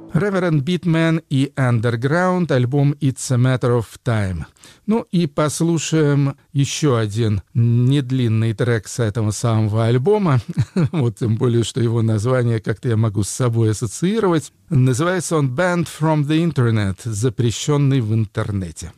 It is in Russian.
Reverend Beatman и Underground, альбом It's a Matter of Time. Ну и послушаем еще один недлинный трек с этого самого альбома. Вот тем более, что его название как-то я могу с собой ассоциировать. Называется он Banned from the Internet, запрещенный в интернете.